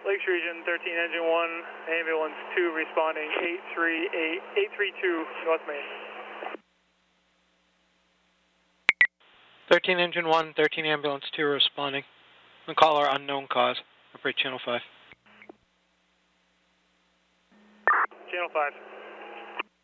Lakes Region 13 Engine 1, Ambulance 2 responding 832 North Main. 13 Engine 1, 13 Ambulance 2 responding. The caller unknown cause. Operate Channel 5. Channel 5.